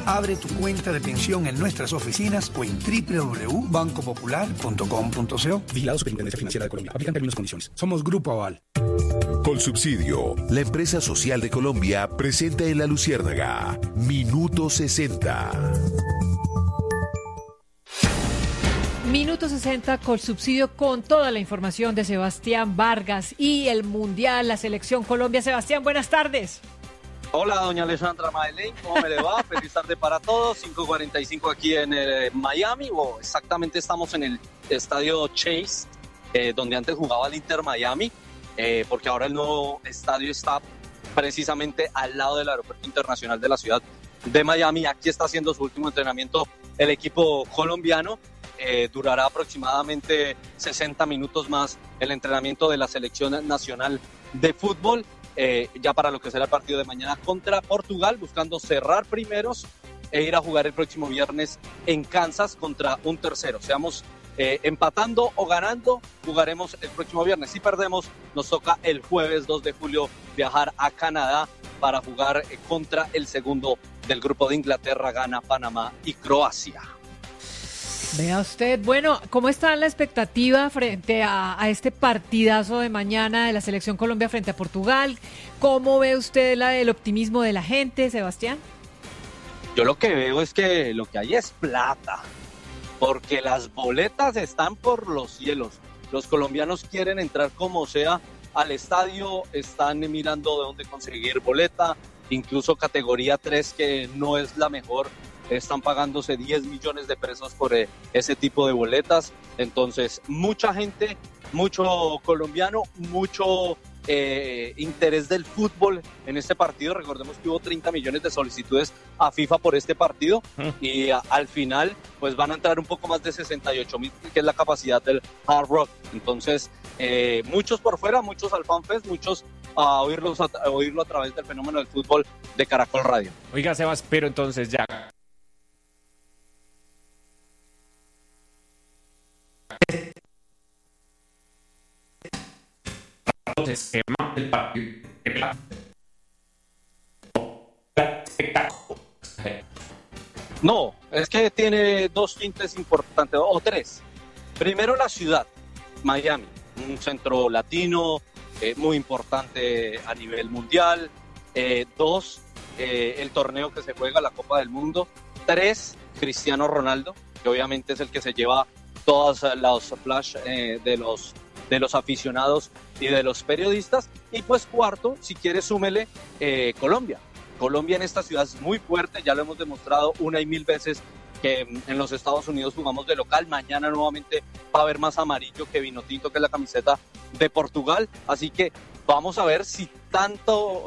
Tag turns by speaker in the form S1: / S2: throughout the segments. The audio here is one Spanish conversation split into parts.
S1: Abre tu cuenta de pensión en nuestras oficinas o en www.bancopopular.com.co.
S2: Vigilado Superintendencia Financiera de Colombia. Aplican términos y condiciones. Somos Grupo Aval.
S3: Colsubsidio, la empresa social de Colombia, presenta en La Luciérnaga Minuto 60.
S4: Minuto 60, Colsubsidio, con toda la información de Sebastián Vargas y el Mundial, la Selección Colombia. Sebastián, buenas tardes.
S5: Hola, doña Alessandra Madelén, ¿cómo me le va? Feliz tarde para todos, 5:45 aquí en Miami, o exactamente estamos en el estadio Chase, donde antes jugaba el Inter Miami, porque ahora el nuevo estadio está precisamente al lado del Aeropuerto Internacional de la ciudad de Miami. Aquí está haciendo su último entrenamiento el equipo colombiano. Durará aproximadamente 60 minutos más el entrenamiento de la selección nacional de fútbol, ya para lo que será el partido de mañana contra Portugal, buscando cerrar primeros e ir a jugar el próximo viernes en Kansas contra un tercero. Seamos empatando o ganando, jugaremos el próximo viernes. Si perdemos, nos toca el jueves 2 de julio viajar a Canadá para jugar contra el segundo del grupo de Inglaterra, Ghana, Panamá y Croacia.
S4: Vea usted, bueno, ¿cómo está la expectativa frente a este partidazo de mañana de la Selección Colombia frente a Portugal? ¿Cómo ve usted el optimismo de la gente, Sebastián?
S5: Yo lo que veo es que lo que hay es plata, porque las boletas están por los cielos. Los colombianos quieren entrar como sea al estadio, están mirando de dónde conseguir boleta, incluso categoría 3, que no es la mejor, están pagándose 10 millones de pesos por ese tipo de boletas. Entonces, mucha gente, mucho colombiano, mucho interés del fútbol en este partido. Recordemos que hubo 30 millones de solicitudes a FIFA por este partido y al final pues van a entrar un poco más de 68,000, que es la capacidad del Hard Rock. Entonces, muchos por fuera, muchos al FanFest, muchos a oírlo a través del fenómeno del fútbol de Caracol Radio.
S6: Oiga, Sebas, pero entonces ya... esquema del partido.
S5: No, es que tiene dos tintes importantes, o tres. Primero, la ciudad, Miami, un centro latino muy importante a nivel mundial. Dos, el torneo que se juega, la Copa del Mundo. Tres, Cristiano Ronaldo, que obviamente es el que se lleva todos los flash de los aficionados y de los periodistas. Y pues cuarto, si quiere, súmele Colombia. Colombia en esta ciudad es muy fuerte, ya lo hemos demostrado una y mil veces que en los Estados Unidos jugamos de local. Mañana nuevamente va a haber más amarillo que vino tinto, que es la camiseta de Portugal. Así que vamos a ver si tanto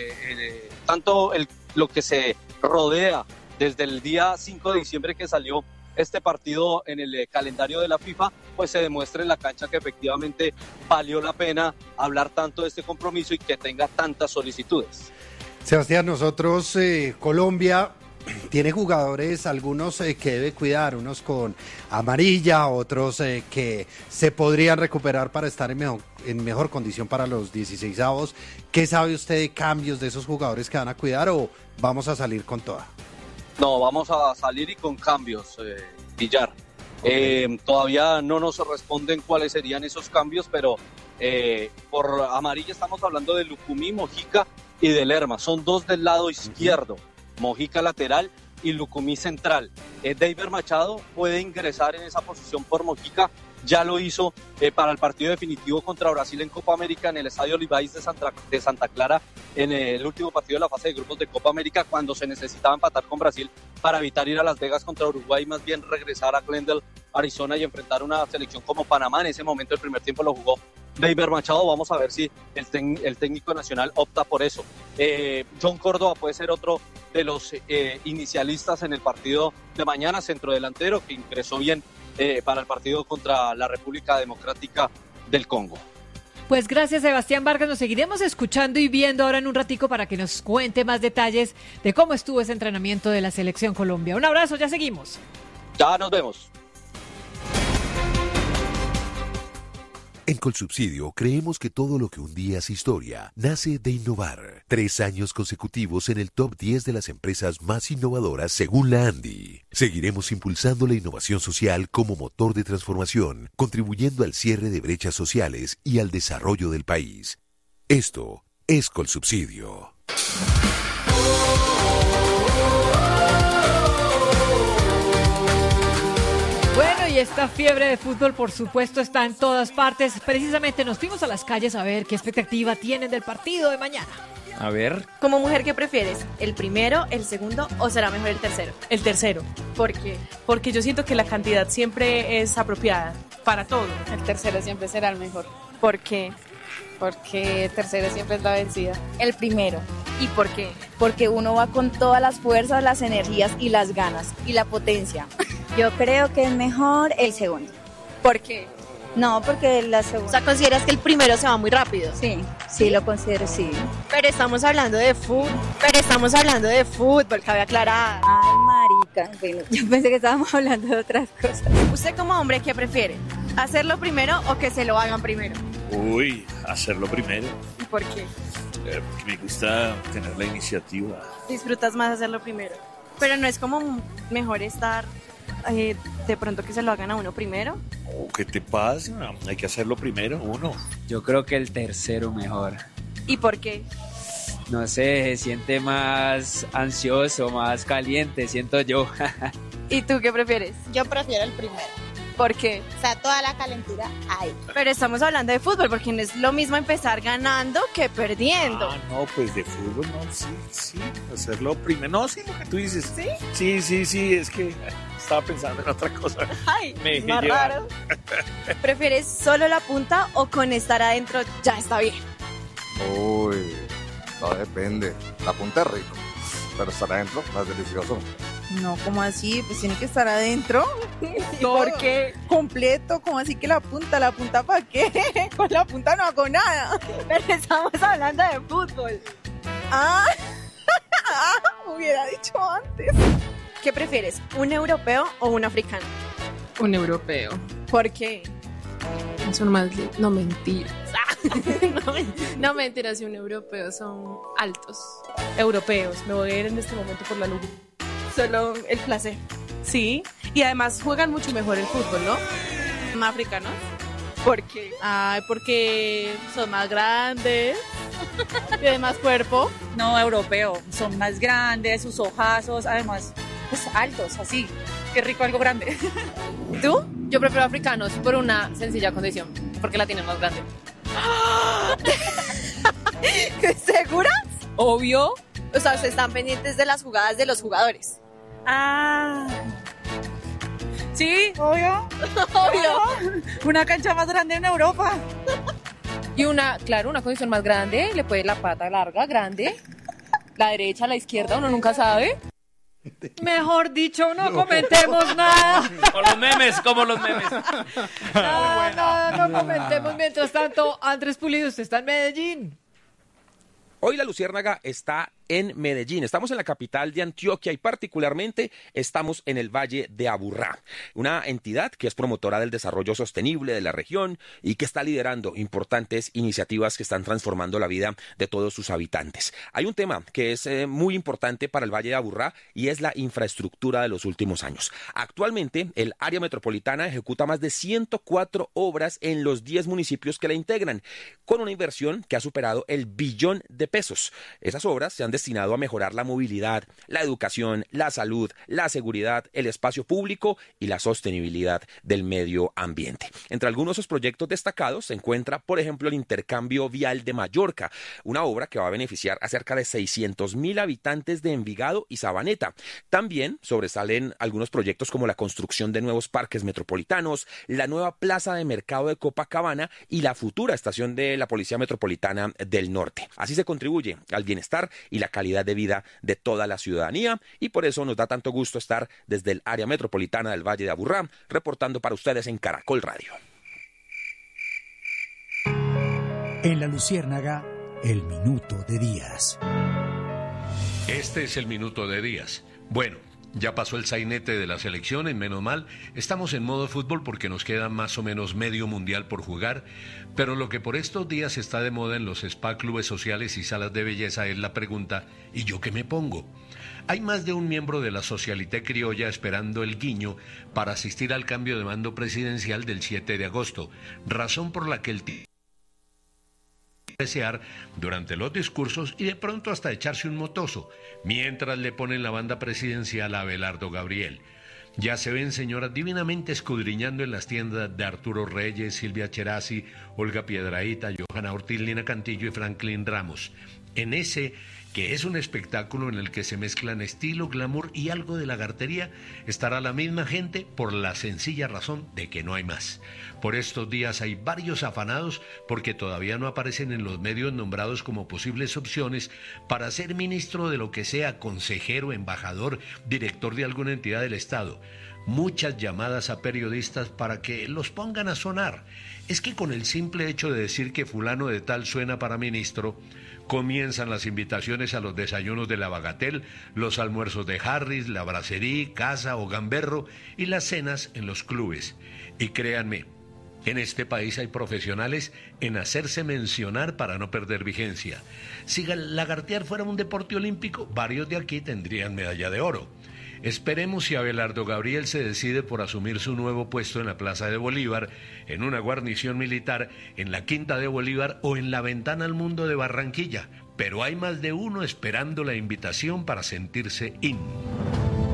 S5: lo que se rodea desde el día 5 de diciembre que salió este partido en el calendario de la FIFA, pues se demuestre en la cancha que efectivamente valió la pena hablar tanto de este compromiso y que tenga tantas solicitudes.
S7: Sebastián, nosotros, Colombia tiene jugadores, algunos que debe cuidar, unos con amarilla, otros que se podrían recuperar para estar en mejor condición para los 16avos. ¿Qué sabe usted de cambios de esos jugadores que van a cuidar o vamos a salir con toda?
S5: No, vamos a salir y con cambios, Villar. Okay. Todavía no nos responden cuáles serían esos cambios, pero por amarilla estamos hablando de Lucumí, Mojica y de Lerma. Son dos del lado izquierdo, Mojica lateral y Lucumí central. David Machado puede ingresar en esa posición por Mojica. Ya lo hizo para el partido definitivo contra Brasil en Copa América en el Estadio Olivais de Santa Clara, en el último partido de la fase de grupos de Copa América, cuando se necesitaba empatar con Brasil para evitar ir a Las Vegas contra Uruguay, más bien regresar a Glendale, Arizona, y enfrentar una selección como Panamá. En ese momento el primer tiempo lo jugó David Machado. Vamos a ver si el técnico nacional opta por eso. John Córdoba puede ser otro de los inicialistas en el partido de mañana, centrodelantero que ingresó bien para el partido contra la República Democrática del Congo.
S4: Pues gracias, Sebastián Vargas. Nos seguiremos escuchando y viendo ahora en un ratico para que nos cuente más detalles de cómo estuvo ese entrenamiento de la Selección Colombia. Un abrazo, ya seguimos.
S5: Ya nos vemos.
S3: En Colsubsidio creemos que todo lo que un día es historia nace de innovar. 3 años consecutivos en el top 10 de las empresas más innovadoras según la ANDI. Seguiremos impulsando la innovación social como motor de transformación, contribuyendo al cierre de brechas sociales y al desarrollo del país. Esto es Colsubsidio.
S4: Bueno, y esta fiebre de fútbol, por supuesto, está en todas partes. Precisamente nos fuimos a las calles a ver qué expectativa tienen del partido de mañana.
S6: A ver.
S8: Como mujer, ¿qué prefieres? ¿El primero, el segundo o será mejor el tercero?
S9: El tercero.
S8: ¿Por qué?
S9: Porque yo siento que la cantidad siempre es apropiada para todo.
S10: El tercero siempre será el mejor.
S8: ¿Por qué?
S10: Porque el tercero siempre es la vencida.
S11: El primero.
S8: ¿Y por qué?
S11: Porque uno va con todas las fuerzas, las energías y las ganas y la potencia. Yo creo que es mejor el segundo.
S8: ¿Por qué?
S11: No, porque la segunda...
S8: O sea, ¿consideras que el primero se va muy rápido?
S11: Sí, lo considero, sí.
S8: Pero estamos hablando de fútbol. Cabe aclarar.
S11: Ay, marica. Bueno, yo pensé que estábamos hablando de otras cosas.
S8: ¿Usted como hombre qué prefiere? ¿Hacerlo primero o que se lo hagan primero?
S12: Uy, hacerlo primero.
S8: ¿Y por qué?
S12: Porque me gusta tener la iniciativa.
S8: Disfrutas más hacerlo primero. Pero no es como mejor estar de pronto que se lo hagan a uno primero.
S12: ¿Qué te pasa? Hay que hacerlo primero, uno.
S6: Yo creo que el tercero mejor.
S8: ¿Y por qué?
S6: No sé, se siente más ansioso, más caliente, siento yo.
S8: ¿Y tú qué prefieres?
S10: Yo prefiero el primero.
S8: ¿Por qué?
S10: O sea, toda la calentura ahí.
S8: Pero estamos hablando de fútbol, porque no es lo mismo empezar ganando que perdiendo.
S12: No, pues de fútbol, no, sí, hacerlo primero. No, sí, lo que tú dices. ¿Sí? Sí, es que estaba pensando en otra cosa.
S8: Ay, es más raro. ¿Prefieres solo la punta o con estar adentro ya está bien?
S13: Uy, todo depende. La punta es rico, pero estar adentro más delicioso.
S14: No, ¿cómo así? Pues tiene que estar adentro.
S8: ¿Por qué?
S14: Completo, ¿cómo así que la punta para qué? Con la punta no hago nada.
S8: Pero estamos hablando de fútbol.
S14: Hubiera dicho antes.
S8: ¿Qué prefieres, un europeo o un africano?
S10: Un europeo.
S8: ¿Por qué?
S10: Son más... No, mentiras. No, mentiras, si un europeo son altos.
S9: Europeos, me voy a ir en este momento por la luz.
S8: Solo el placer.
S9: Sí, y además juegan mucho mejor el fútbol, ¿no?
S8: ¿Más africanos? ¿Por qué?
S10: Ay, porque son más grandes, tienen más cuerpo.
S15: No, europeo, son más grandes, sus ojazos, además, pues altos, así. Qué rico algo grande.
S10: ¿Tú? Yo prefiero africanos por una sencilla condición, porque la tienen más grande.
S8: ¿Seguras?
S10: Obvio.
S8: O sea, se están pendientes de las jugadas de los jugadores.
S15: Sí, obvio. Una cancha más grande en Europa.
S10: Y una condición más grande, le puede la pata larga, grande. La derecha, la izquierda, uno nunca sabe.
S4: Mejor dicho, no comentemos nada.
S6: Como los memes.
S4: No comentemos. Mientras tanto, Andrés Pulido, usted está en Medellín.
S16: Hoy la Luciérnaga está en Medellín. Estamos en la capital de Antioquia y particularmente estamos en el Valle de Aburrá, una entidad que es promotora del desarrollo sostenible de la región y que está liderando importantes iniciativas que están transformando la vida de todos sus habitantes. Hay un tema que es muy importante para el Valle de Aburrá y es la infraestructura de los últimos años. Actualmente, el área metropolitana ejecuta más de 104 obras en los 10 municipios que la integran, con una inversión que ha superado el billón de pesos. Esas obras se han destinado a mejorar la movilidad, la educación, la salud, la seguridad, el espacio público y la sostenibilidad del medio ambiente. Entre algunos de esos proyectos destacados se encuentra, por ejemplo, el intercambio vial de Mallorca, una obra que va a beneficiar a cerca de 600.000 habitantes de Envigado y Sabaneta. También sobresalen algunos proyectos como la construcción de nuevos parques metropolitanos, la nueva plaza de mercado de Copacabana y la futura estación de la Policía Metropolitana del Norte. Así se contribuye al bienestar y la calidad de vida de toda la ciudadanía y por eso nos da tanto gusto estar desde el área metropolitana del Valle de Aburrá reportando para ustedes en Caracol Radio.
S17: En la Luciérnaga, el minuto de Díaz.
S3: Este es el minuto de Díaz. Bueno,
S18: Ya pasó el sainete de las elecciones, menos mal. Estamos en modo fútbol porque nos queda más o menos medio mundial por jugar. Pero lo que por estos días está de moda en los spa, clubes sociales y salas de belleza es la pregunta: ¿y yo qué me pongo? Hay más de un miembro de la socialité criolla esperando el guiño para asistir al cambio de mando presidencial del 7 de agosto, razón por la que el desear durante los discursos y de pronto hasta echarse un motoso, mientras le ponen la banda presidencial a Abelardo Gabriel. Ya se ven señoras divinamente escudriñando en las tiendas de Arturo Reyes, Silvia Cherasi, Olga Piedrahita, Johanna Ortiz, Lina Cantillo y Franklin Ramos. En ese, que es un espectáculo en el que se mezclan estilo, glamour y algo de lagartería, estará la misma gente por la sencilla razón de que no hay más. Por estos días hay varios afanados porque todavía no aparecen en los medios nombrados como posibles opciones para ser ministro de lo que sea, consejero, embajador, director de alguna entidad del Estado. Muchas llamadas a periodistas para que los pongan a sonar. Es que con el simple hecho de decir que fulano de tal suena para ministro, comienzan las invitaciones a los desayunos de la Bagatel, los almuerzos de Harris, la Brasserie, Casa o Gamberro y las cenas en los clubes. Y créanme, en este país hay profesionales en hacerse mencionar para no perder vigencia. Si lagartear fuera un deporte olímpico, varios de aquí tendrían medalla de oro. Esperemos si Abelardo Gabriel se decide por asumir su nuevo puesto en la Plaza de Bolívar, en una guarnición militar, en la Quinta de Bolívar o en la Ventana al Mundo de Barranquilla. Pero hay más de uno esperando la invitación para sentirse in.